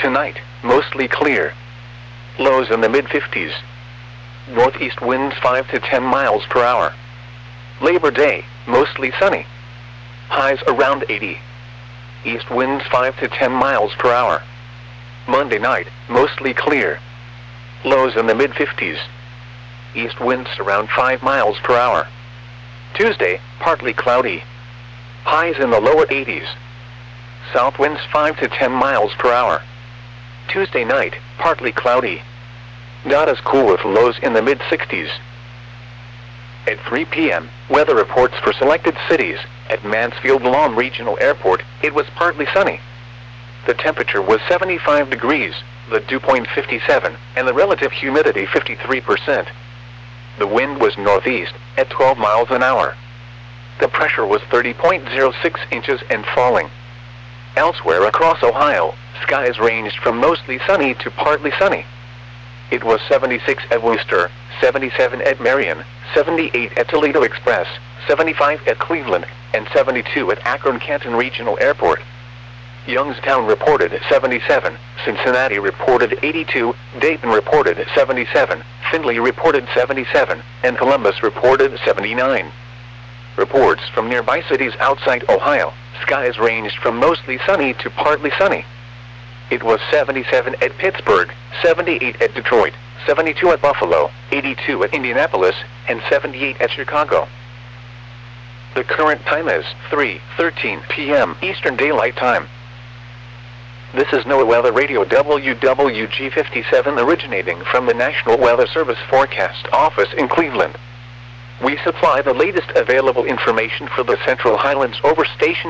Tonight, mostly clear. Lows in the mid-50s. Northeast winds 5 to 10 miles per hour. Labor Day, mostly sunny. Highs around 80. East winds 5 to 10 miles per hour. Monday night, mostly clear. Lows in the mid-50s. East winds around 5 miles per hour. Tuesday, partly cloudy. Highs in the lower 80s. South winds 5 to 10 miles per hour. Tuesday night, partly cloudy. Not as cool with lows in the mid-60s. At 3 p.m., weather reports for selected cities. At Mansfield Lawn Regional Airport, it was partly sunny. The temperature was 75 degrees, the dew point 57, and the relative humidity 53%. The wind was northeast, at 12 miles an hour. The pressure was 30.06 inches and falling. Elsewhere across Ohio, skies ranged from mostly sunny to partly sunny. It was 76 at Wooster, 77 at Marion, 78 at Toledo Express, 75 at Cleveland, and 72 at Akron-Canton Regional Airport. Youngstown reported 77, Cincinnati reported 82, Dayton reported 77, Findlay reported 77, and Columbus reported 79. Reports from nearby cities outside Ohio, skies ranged from mostly sunny to partly sunny. It was 77 at Pittsburgh, 78 at Detroit, 72 at Buffalo, 82 at Indianapolis, and 78 at Chicago. The current time is 3:13 p.m. Eastern Daylight Time. This is NOAA Weather Radio WWG57 originating from the National Weather Service Forecast Office in Cleveland. We supply the latest available information for the Central Highlands over station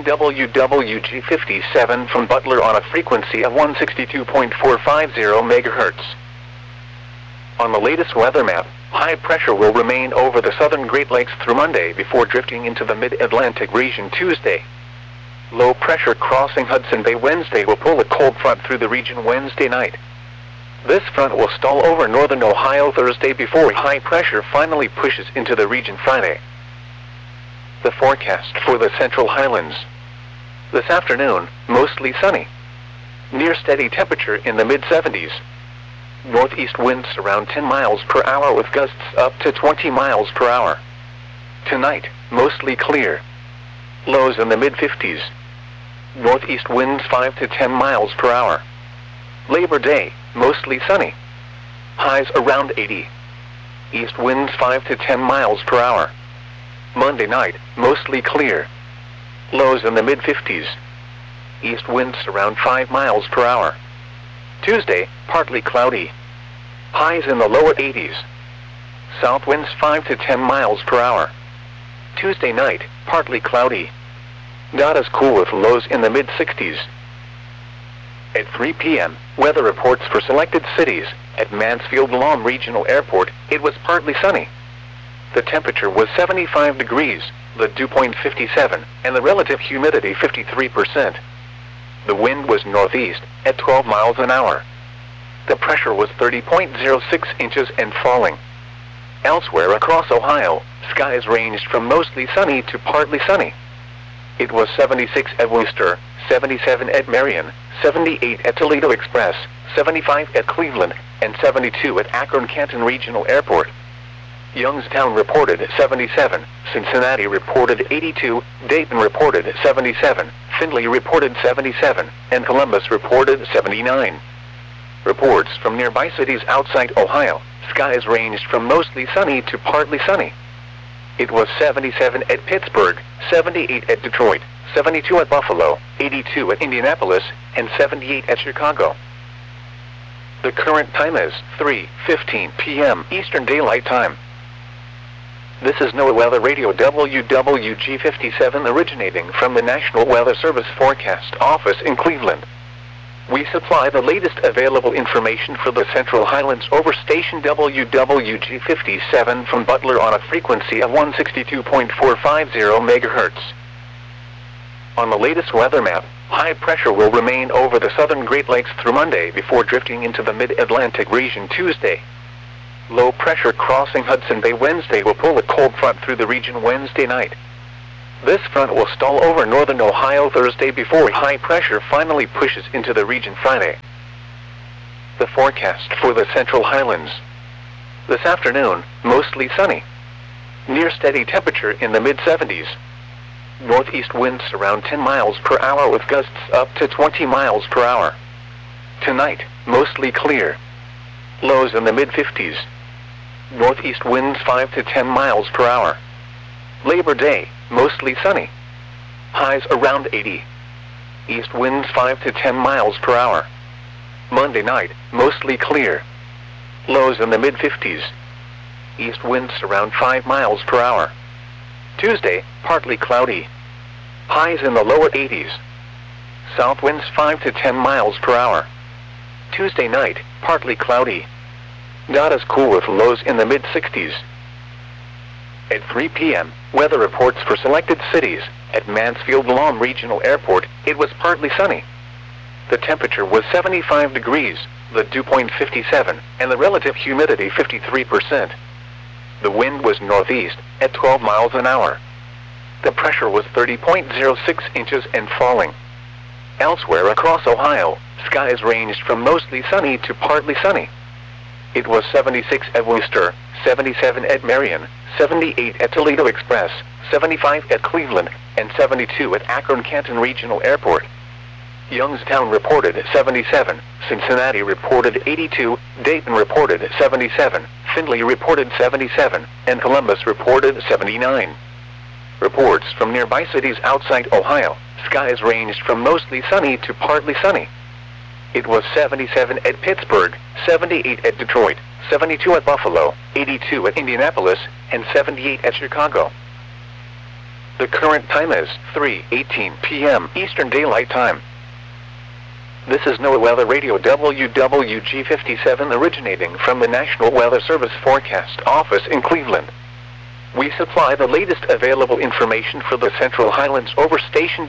WWG57 from Butler on a frequency of 162.450 MHz. On the latest weather map, high pressure will remain over the southern Great Lakes through Monday before drifting into the mid-Atlantic region Tuesday. Low pressure crossing Hudson Bay Wednesday will pull a cold front through the region Wednesday night. This front will stall over northern Ohio Thursday before high pressure finally pushes into the region Friday. The forecast for the Central Highlands. This afternoon, mostly sunny. Near steady temperature in the mid-70s. Northeast winds around 10 miles per hour with gusts up to 20 miles per hour. Tonight, mostly clear. Lows in the mid-50s. Northeast winds 5 to 10 miles per hour. Labor Day, mostly sunny. Highs around 80. East winds 5 to 10 miles per hour. Monday night, mostly clear. Lows in the mid-50s. East winds around 5 miles per hour. Tuesday, partly cloudy. Highs in the lower 80s. South winds 5 to 10 miles per hour. Tuesday night, partly cloudy. Not as cool with lows in the mid-60s. At 3 p.m., weather reports for selected cities. At Mansfield Lawn Regional Airport, it was partly sunny. The temperature was 75 degrees, the dew point 57, and the relative humidity 53%. The wind was northeast, at 12 miles an hour. The pressure was 30.06 inches and falling. Elsewhere across Ohio, skies ranged from mostly sunny to partly sunny. It was 76 at Wooster, 77 at Marion, 78 at Toledo Express, 75 at Cleveland, and 72 at Akron-Canton Regional Airport. Youngstown reported 77, Cincinnati reported 82, Dayton reported 77, Findlay reported 77, and Columbus reported 79. Reports from nearby cities outside Ohio, skies ranged from mostly sunny to partly sunny. It was 77 at Pittsburgh, 78 at Detroit, 72 at Buffalo, 82 at Indianapolis, and 78 at Chicago. The current time is 3:15 p.m. Eastern Daylight Time. This is NOAA Weather Radio WWG57 originating from the National Weather Service Forecast Office in Cleveland. We supply the latest available information for the Central Highlands over station WWG57 from Butler on a frequency of 162.450 MHz. On the latest weather map, high pressure will remain over the southern Great Lakes through Monday before drifting into the mid-Atlantic region Tuesday. Low pressure crossing Hudson Bay Wednesday will pull a cold front through the region Wednesday night. This front will stall over northern Ohio Thursday before high pressure finally pushes into the region Friday. The forecast for the Central Highlands. This afternoon, mostly sunny. Near steady temperature in the mid-70s. Northeast winds around 10 miles per hour with gusts up to 20 miles per hour. Tonight, mostly clear. Lows in the mid-50s. Northeast winds 5 to 10 miles per hour. Labor Day, mostly sunny. Highs around 80. East winds 5 to 10 miles per hour. Monday night, mostly clear. Lows in the mid-50s. East winds around 5 miles per hour. Tuesday, partly cloudy. Highs in the lower 80s. South winds 5 to 10 miles per hour. Tuesday night, partly cloudy. Not as cool with lows in the mid-60s. At 3 p.m., weather reports for selected cities. At Mansfield-Lom Regional Airport, it was partly sunny. The temperature was 75 degrees, the dew point 57, and the relative humidity 53%. The wind was northeast, at 12 miles an hour. The pressure was 30.06 inches and falling. Elsewhere across Ohio, skies ranged from mostly sunny to partly sunny. It was 76 at Wooster, 77 at Marion, 78 at Toledo Express, 75 at Cleveland, and 72 at Akron-Canton Regional Airport. Youngstown reported 77, Cincinnati reported 82, Dayton reported 77, Findlay reported 77, and Columbus reported 79. Reports from nearby cities outside Ohio, skies ranged from mostly sunny to partly sunny. It was 77 at Pittsburgh, 78 at Detroit, 72 at Buffalo, 82 at Indianapolis, and 78 at Chicago. The current time is 3:18 p.m. Eastern Daylight Time. This is NOAA Weather Radio WWG57 originating from the National Weather Service Forecast Office in Cleveland. We supply the latest available information for the Central Highlands over station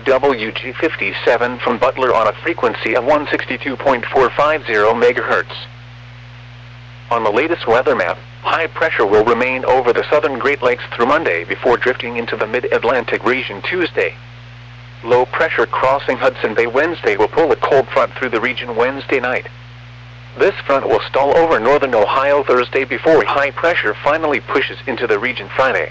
WWG57 from Butler on a frequency of 162.450 MHz. On the latest weather map, high pressure will remain over the southern Great Lakes through Monday before drifting into the mid-Atlantic region Tuesday. Low pressure crossing Hudson Bay Wednesday will pull a cold front through the region Wednesday night. This front will stall over northern Ohio Thursday before high pressure finally pushes into the region Friday.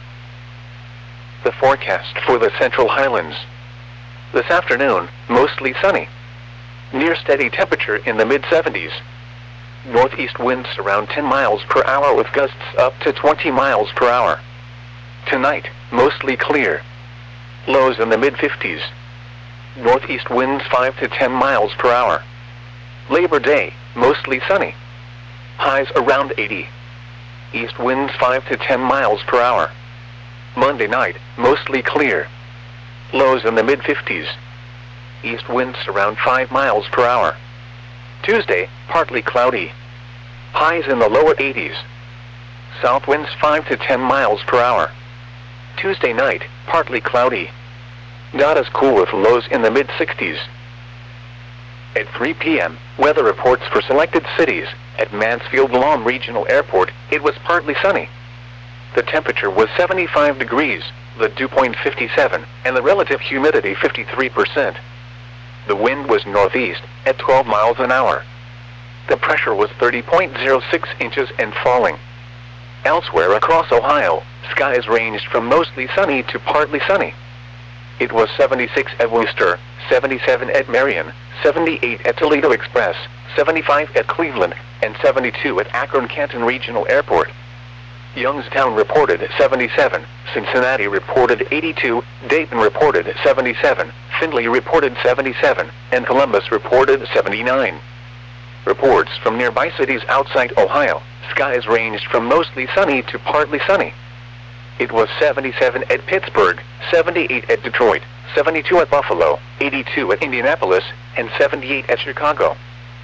The forecast for the Central Highlands. This afternoon, mostly sunny. Near steady temperature in the mid-70s. Northeast winds around 10 miles per hour with gusts up to 20 miles per hour. Tonight, mostly clear. Lows in the mid-50s. Northeast winds 5 to 10 miles per hour. Labor Day, mostly sunny. Highs around 80. East winds 5 to 10 miles per hour. Monday night, mostly clear. Lows in the mid-50s. East winds around 5 miles per hour. Tuesday, partly cloudy. Highs in the lower 80s. South winds 5 to 10 miles per hour. Tuesday night, partly cloudy. Not as cool with lows in the mid-60s. At 3 p.m., weather reports for selected cities. At Mansfield-Lom Regional Airport, it was partly sunny. The temperature was 75 degrees, the dew point 57, and the relative humidity 53%. The wind was northeast, at 12 miles an hour. The pressure was 30.06 inches and falling. Elsewhere across Ohio, skies ranged from mostly sunny to partly sunny. It was 76 at Wooster, 77 at Marion, 78 at Toledo Express, 75 at Cleveland, and 72 at Akron-Canton Regional Airport. Youngstown reported 77, Cincinnati reported 82, Dayton reported 77, Findlay reported 77, and Columbus reported 79. Reports from nearby cities outside Ohio, skies ranged from mostly sunny to partly sunny. It was 77 at Pittsburgh, 78 at Detroit, 72 at Buffalo, 82 at Indianapolis, and 78 at Chicago.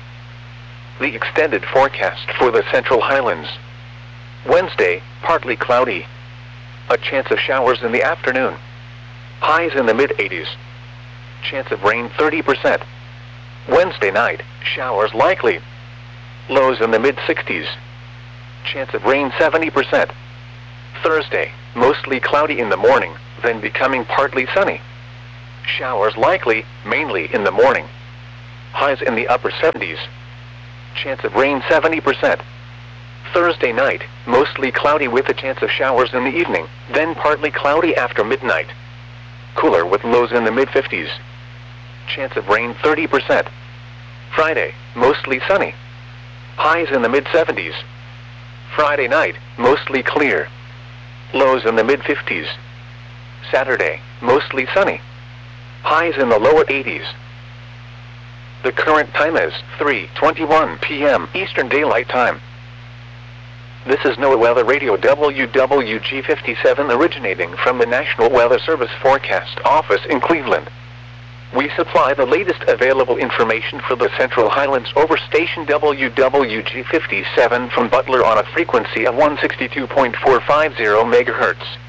The extended forecast for the Central Highlands. Wednesday, partly cloudy. A chance of showers in the afternoon. Highs in the mid-80s. Chance of rain 30%. Wednesday night, showers likely. Lows in the mid-60s. Chance of rain 70%. Thursday, mostly cloudy in the morning, then becoming partly sunny. Showers likely, mainly in the morning. Highs in the upper 70s. chance of rain 70%. Thursday night, mostly cloudy with a chance of showers in the evening, then partly cloudy after midnight. Cooler with lows in the mid-50s. Chance of rain 30%. Friday, mostly sunny. Highs in the mid-70s. Friday night, mostly clear. Lows in the mid-50s. Saturday, mostly sunny. Highs in the lower 80s. The current time is 3:21 p.m. Eastern Daylight Time. This is NOAA Weather Radio WWG57 originating from the National Weather Service Forecast Office in Cleveland. We supply the latest available information for the Central Highlands over station WWG57 from Butler on a frequency of 162.450 MHz.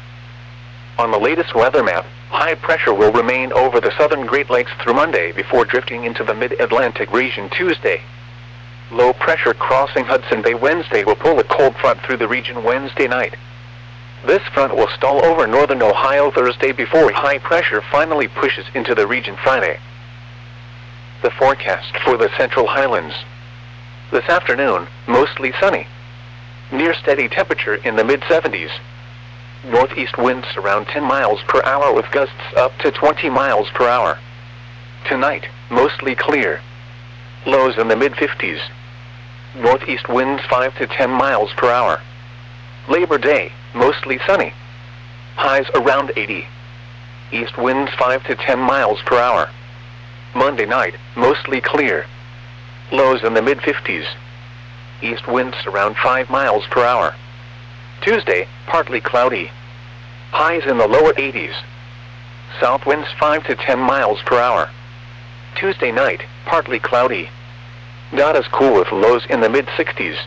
On the latest weather map, high pressure will remain over the southern Great Lakes through Monday before drifting into the mid-Atlantic region Tuesday. Low pressure crossing Hudson Bay Wednesday will pull a cold front through the region Wednesday night. This front will stall over northern Ohio Thursday before high pressure finally pushes into the region Friday. The forecast for the Central Highlands. This afternoon, mostly sunny. Near steady temperature in the mid-70s. Northeast winds around 10 miles per hour with gusts up to 20 miles per hour. Tonight, mostly clear. Lows in the mid-50s. Northeast winds 5 to 10 miles per hour. Labor Day, mostly sunny. Highs around 80. East winds 5 to 10 miles per hour. Monday night, mostly clear. Lows in the mid-50s. East winds around 5 miles per hour. Tuesday, partly cloudy. Highs in the lower 80s. South winds 5 to 10 miles per hour. Tuesday night, partly cloudy. Not as cool with lows in the mid-60s.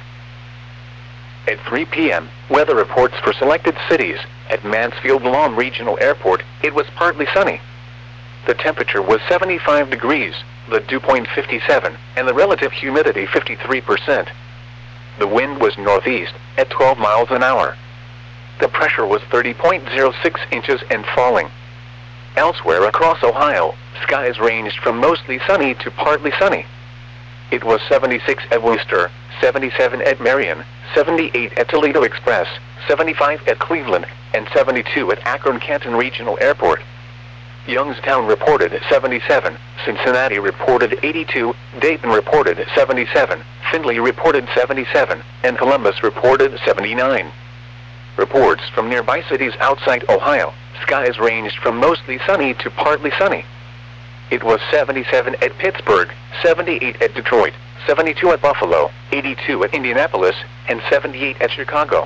At 3 p.m., weather reports for selected cities. At Mansfield Lawn Regional Airport, it was partly sunny. The temperature was 75 degrees, the dew point 57, and the relative humidity 53%. The wind was northeast, at 12 miles an hour. The pressure was 30.06 inches and falling. Elsewhere across Ohio, skies ranged from mostly sunny to partly sunny. It was 76 at Wooster, 77 at Marion, 78 at Toledo Express, 75 at Cleveland, and 72 at Akron-Canton Regional Airport. Youngstown reported 77, Cincinnati reported 82, Dayton reported 77, Findlay reported 77, and Columbus reported 79. Reports from nearby cities outside Ohio, skies ranged from mostly sunny to partly sunny. It was 77 at Pittsburgh, 78 at Detroit, 72 at Buffalo, 82 at Indianapolis, and 78 at Chicago.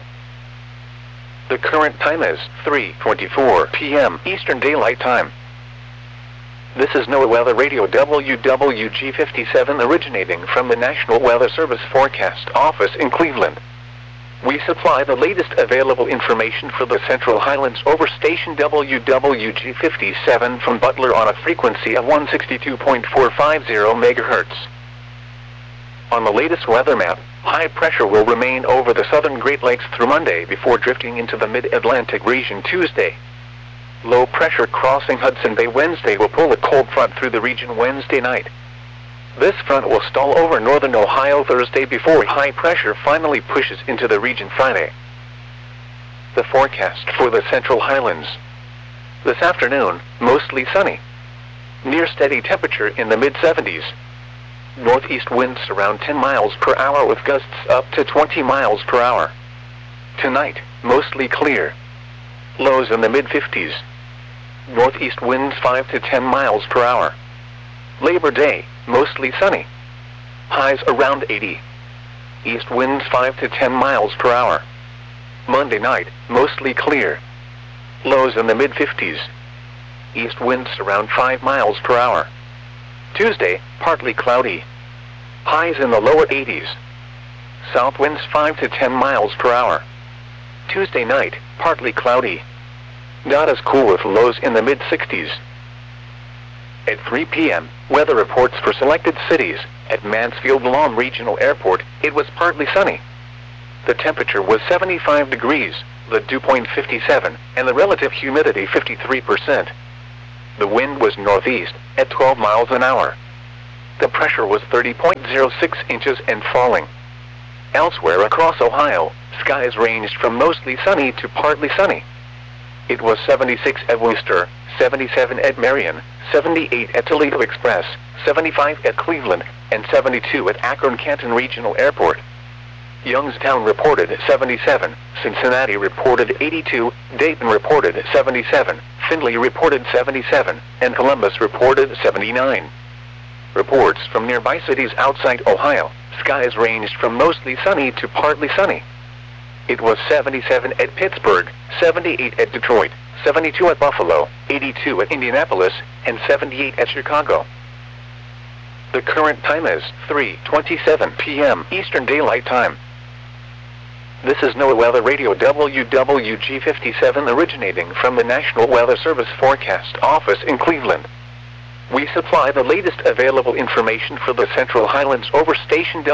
The current time is 3:24 p.m. Eastern Daylight Time. This is NOAA Weather Radio WWG57 originating from the National Weather Service Forecast Office in Cleveland. We supply the latest available information for the Central Highlands over station WWG57 from Butler on a frequency of 162.450 MHz. On the latest weather map, high pressure will remain over the southern Great Lakes through Monday before drifting into the mid-Atlantic region Tuesday. Low pressure crossing Hudson Bay Wednesday will pull a cold front through the region Wednesday night. This front will stall over northern Ohio Thursday before high pressure finally pushes into the region Friday. The forecast for the Central Highlands. This afternoon, mostly sunny. Near steady temperature in the mid-70s. Northeast winds around 10 miles per hour with gusts up to 20 miles per hour. Tonight, mostly clear. Lows in the mid-50s. Northeast winds 5 to 10 miles per hour. Labor Day, mostly sunny. Highs around 80. East winds 5 to 10 miles per hour. Monday night, mostly clear. Lows in the mid-50s. East winds around 5 miles per hour. Tuesday, partly cloudy. Highs in the lower 80s. South winds 5 to 10 miles per hour. Tuesday night, partly cloudy. Not as cool with lows in the mid-60s. At 3 p.m., weather reports for selected cities. At Mansfield Lawn Regional Airport, it was partly sunny. The temperature was 75 degrees, the dew point 57, and the relative humidity 53%. The wind was northeast, at 12 miles an hour. The pressure was 30.06 inches and falling. Elsewhere across Ohio, skies ranged from mostly sunny to partly sunny. It was 76 at Wooster, 77 at Marion, 78 at Toledo Express, 75 at Cleveland, and 72 at Akron-Canton Regional Airport. Youngstown reported 77, Cincinnati reported 82, Dayton reported 77, Findlay reported 77, and Columbus reported 79. Reports from nearby cities outside Ohio, skies ranged from mostly sunny to partly sunny. It was 77 at Pittsburgh, 78 at Detroit, 72 at Buffalo, 82 at Indianapolis, and 78 at Chicago. The current time is 3:27 p.m. Eastern Daylight Time. This is NOAA Weather Radio WWG57 originating from the National Weather Service Forecast Office in Cleveland. We supply the latest available information for the Central Highlands over station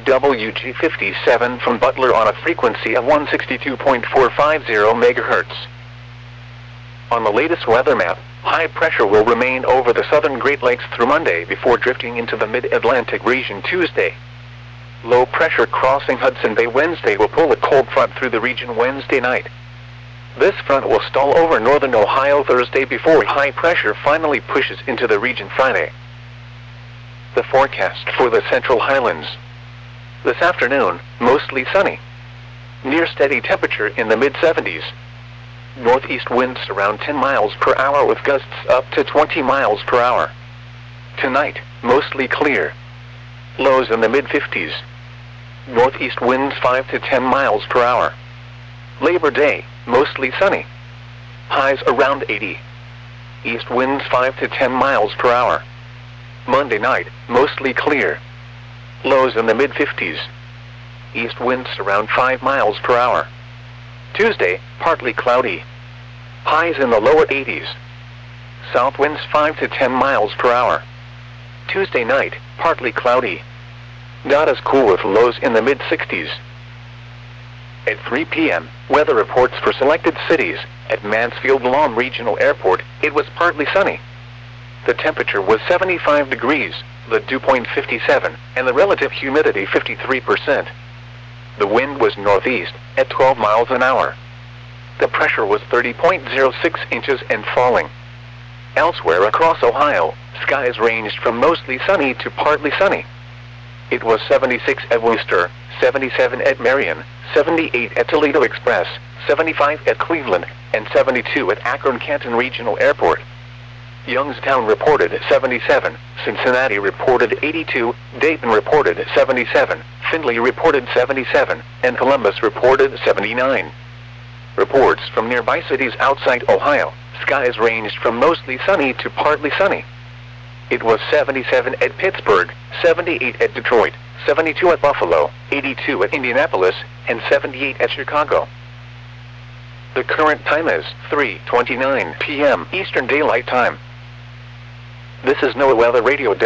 WWG57 from Butler on a frequency of 162.450 MHz. On the latest weather map, high pressure will remain over the southern Great Lakes through Monday before drifting into the mid-Atlantic region Tuesday. Low pressure crossing Hudson Bay Wednesday will pull a cold front through the region Wednesday night. This front will stall over northern Ohio Thursday before high pressure finally pushes into the region Friday. The forecast for the Central Highlands. This afternoon, mostly sunny. Near steady temperature in the mid-70s. Northeast winds around 10 miles per hour with gusts up to 20 miles per hour. Tonight, mostly clear. Lows in the mid-50s. Northeast winds 5 to 10 miles per hour. Labor Day, mostly sunny. Highs around 80. East winds 5 to 10 miles per hour. Monday night, mostly clear. Lows in the mid-50s. East winds around 5 miles per hour. Tuesday, partly cloudy. Highs in the lower 80s. South winds 5 to 10 miles per hour. Tuesday night, partly cloudy. Not as cool with lows in the mid-60s. At 3 p.m., weather reports for selected cities. At Mansfield-Lom Regional Airport, it was partly sunny. The temperature was 75 degrees, the dew point 57, and the relative humidity 53%. The wind was northeast, at 12 miles an hour. The pressure was 30.06 inches and falling. Elsewhere across Ohio, skies ranged from mostly sunny to partly sunny. It was 76 at Wooster, 77 at Marion, 78 at Toledo Express, 75 at Cleveland, and 72 at Akron-Canton Regional Airport. Youngstown reported 77, Cincinnati reported 82, Dayton reported 77, Findlay reported 77, and Columbus reported 79. Reports from nearby cities outside Ohio, skies ranged from mostly sunny to partly sunny. It was 77 at Pittsburgh, 78 at Detroit, 72 at Buffalo, 82 at Indianapolis, and 78 at Chicago. The current time is 3:29 p.m. Eastern Daylight Time. This is NOAA Weather Radio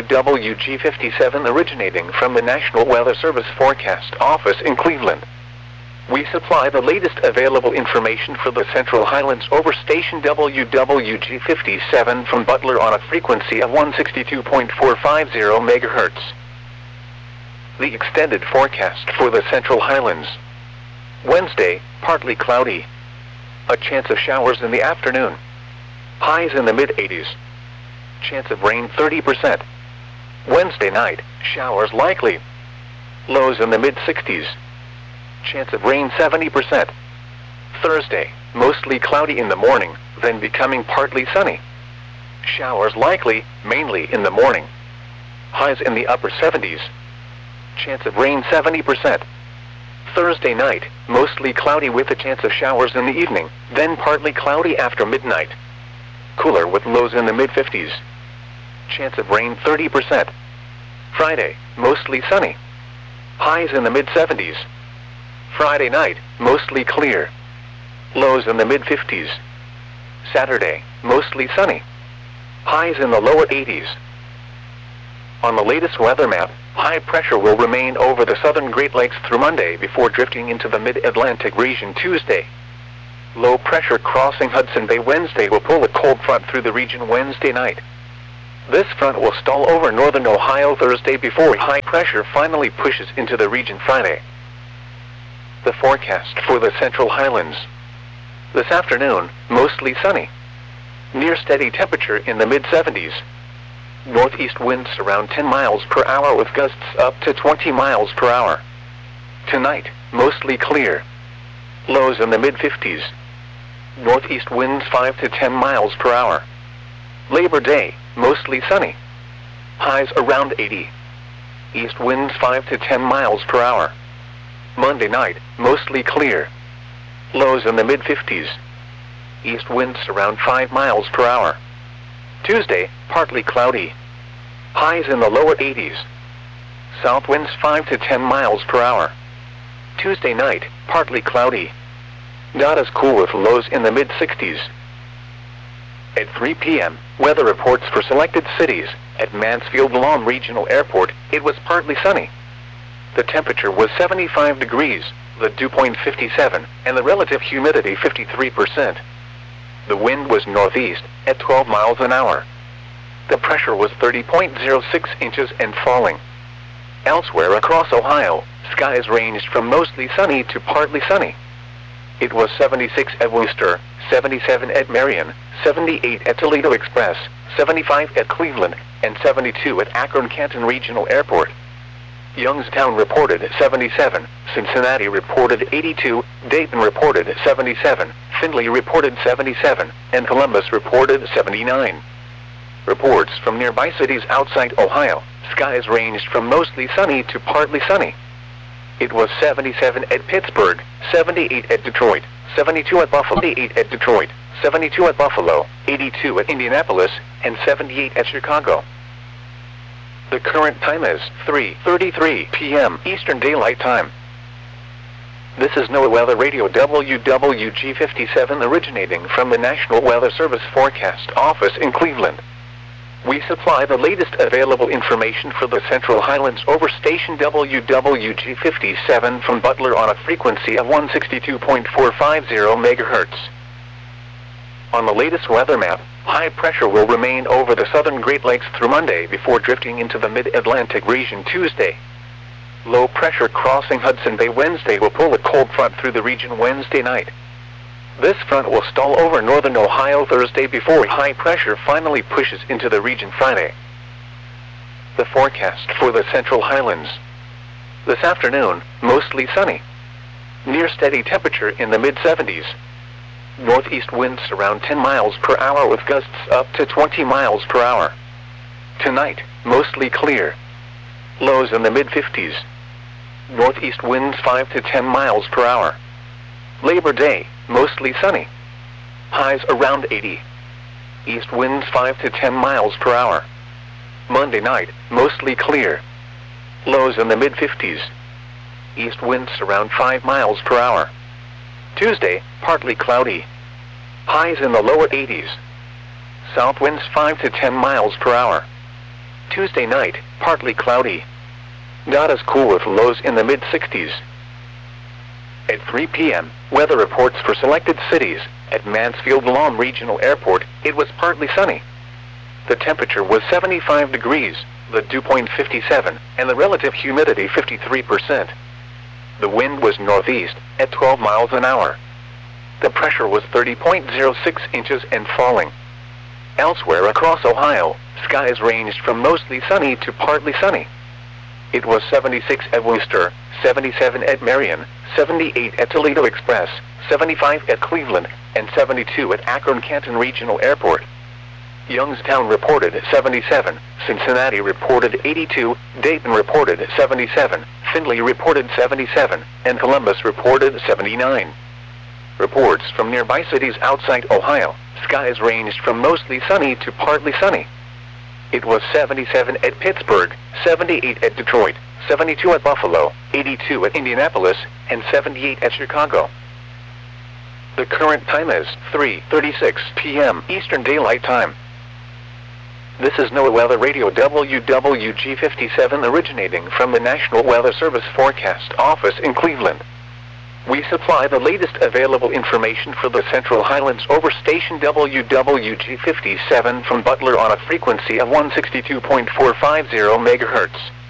WWG57 originating from the National Weather Service Forecast Office in Cleveland. We supply the latest available information for the Central Highlands over station WWG57 from Butler on a frequency of 162.450 MHz. The extended forecast for the Central Highlands. Wednesday, partly cloudy. A chance of showers in the afternoon. Highs in the mid-80s. Chance of rain 30%. Wednesday night, showers likely. Lows in the mid-60s. Chance of rain 70%. Thursday, mostly cloudy in the morning, then becoming partly sunny. Showers likely, mainly in the morning. Highs in the upper 70s. Chance of rain 70%. Thursday night, mostly cloudy with a chance of showers in the evening, then partly cloudy after midnight. Cooler with lows in the mid-50s. Chance of rain 30%. Friday, mostly sunny. Highs in the mid-70s. Friday night, mostly clear. Lows in the mid-50s. Saturday, mostly sunny. Highs in the lower 80s. On the latest weather map, high pressure will remain over the southern Great Lakes through Monday before drifting into the mid-Atlantic region Tuesday. Low pressure crossing Hudson Bay Wednesday will pull a cold front through the region Wednesday night. This front will stall over northern Ohio Thursday before high pressure finally pushes into the region Friday. The forecast for the Central Highlands. This afternoon, mostly sunny. Near steady temperature in the mid-70s. Northeast winds around 10 miles per hour with gusts up to 20 miles per hour. Tonight, mostly clear. Lows in the mid-50s. Northeast winds 5 to 10 miles per hour. Labor Day, mostly sunny. Highs around 80. East winds 5 to 10 miles per hour. Monday night, mostly clear. Lows in the mid-50s. East winds around 5 miles per hour. Tuesday, partly cloudy. Highs in the lower 80s. South winds 5 to 10 miles per hour. Tuesday night, partly cloudy. Not as cool with lows in the mid-60s. At 3 p.m., weather reports for selected cities. At Mansfield-Lom Regional Airport, it was partly sunny. The temperature was 75 degrees, the dew point 57, and the relative humidity 53%. The wind was northeast, at 12 miles an hour. The pressure was 30.06 inches and falling. Elsewhere across Ohio, skies ranged from mostly sunny to partly sunny. It was 76 at Wooster, 77 at Marion, 78 at Toledo Express, 75 at Cleveland, and 72 at Akron-Canton Regional Airport. Youngstown reported 77, Cincinnati reported 82, Dayton reported 77, Findlay reported 77, and Columbus reported 79. Reports from nearby cities outside Ohio, skies ranged from mostly sunny to partly sunny. It was 77 at Pittsburgh, 78 at Detroit, 72 at Buffalo, 88 at Detroit, 72 at Buffalo, 82 at Indianapolis, and 78 at Chicago. The current time is 3:33 p.m. Eastern Daylight Time. This is NOAA Weather Radio WWG57 originating from the National Weather Service Forecast Office in Cleveland. We supply the latest available information for the Central Highlands over station WWG57 from Butler on a frequency of 162.450 MHz. On the latest weather map, high pressure will remain over the southern Great Lakes through Monday before drifting into the mid-Atlantic region Tuesday. Low pressure crossing Hudson Bay Wednesday will pull a cold front through the region Wednesday night. This front will stall over northern Ohio Thursday before high pressure finally pushes into the region Friday. The forecast for the Central Highlands. This afternoon, mostly sunny. Near steady temperature in the mid-70s. Northeast winds around 10 miles per hour with gusts up to 20 miles per hour. Tonight, mostly clear. Lows in the mid-50s. Northeast winds 5 to 10 miles per hour. Labor Day, mostly sunny. Highs around 80. East winds 5 to 10 miles per hour. Monday night, mostly clear. Lows in the mid-50s. East winds around 5 miles per hour. Tuesday, partly cloudy. Highs in the lower 80s. South winds 5 to 10 miles per hour. Tuesday night, partly cloudy. Not as cool with lows in the mid-60s. At 3 p.m., weather reports for selected cities. At Mansfield-Lom Regional Airport, it was partly sunny. The temperature was 75 degrees, the dew point 57, and the relative humidity 53%. The wind was northeast, at 12 miles an hour. The pressure was 30.06 inches and falling. Elsewhere across Ohio, skies ranged from mostly sunny to partly sunny. It was 76 at Wooster, 77 at Marion, 78 at Toledo Express, 75 at Cleveland, and 72 at Akron-Canton Regional Airport. Youngstown reported 77, Cincinnati reported 82, Dayton reported 77, Findlay reported 77, and Columbus reported 79. Reports from nearby cities outside Ohio, skies ranged from mostly sunny to partly sunny. It was 77 at Pittsburgh, 78 at Detroit, 72 at Buffalo, 82 at Indianapolis, and 78 at Chicago. The current time is 3:36 p.m. Eastern Daylight Time. This is NOAA Weather Radio WWG57 originating from the National Weather Service Forecast Office in Cleveland. We supply the latest available information for the Central Highlands over station WWG 57 from Butler on a frequency of 162.450 MHz.